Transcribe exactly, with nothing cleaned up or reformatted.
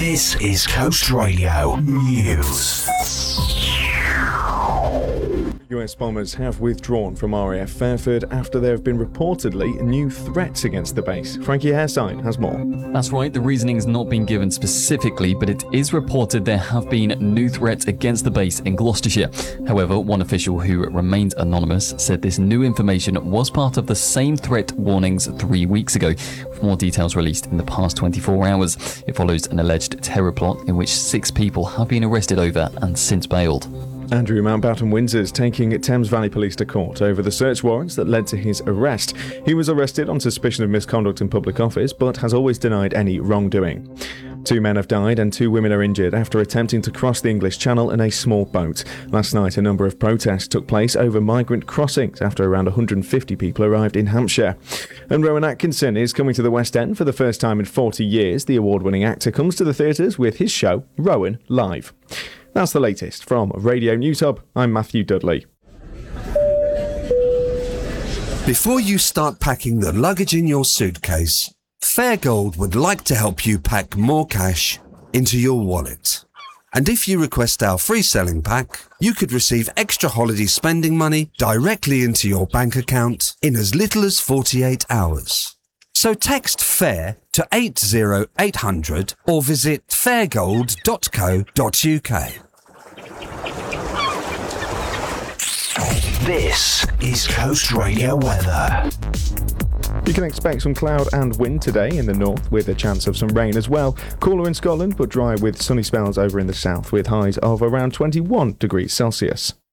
This is Coast Radio News. U S bombers have withdrawn from R A F Fairford after there have been reportedly new threats against the base. Frankie Hairsine has more. That's right, the reasoning has not been given specifically, but it is reported there have been new threats against the base in Gloucestershire. However, one official who remained anonymous said this new information was part of the same threat warnings three weeks ago, with more details released in the past twenty-four hours. It follows an alleged terror plot in which six people have been arrested over and since bailed. Andrew Mountbatten Windsor's taking Thames Valley Police to court over the search warrants that led to his arrest. He was arrested on suspicion of misconduct in public office, but has always denied any wrongdoing. Two men have died and two women are injured after attempting to cross the English Channel in a small boat. Last night, a number of protests took place over migrant crossings after around one hundred fifty people arrived in Hampshire. And Rowan Atkinson is coming to the West End for the first time in forty years. The award-winning actor comes to the theatres with his show, Rowan Live. That's the latest from Radio News Hub. I'm Matthew Dudley. Before you start packing the luggage in your suitcase, Fairgold would like to help you pack more cash into your wallet. And if you request our free selling pack, you could receive extra holiday spending money directly into your bank account in as little as forty-eight hours. So text FAIR to eight zero eight hundred or visit fairgold dot co dot uk. This is Coast Radio weather. You can expect some cloud and wind today in the north with a chance of some rain as well. Cooler in Scotland but dry with sunny spells over in the south with highs of around twenty-one degrees Celsius.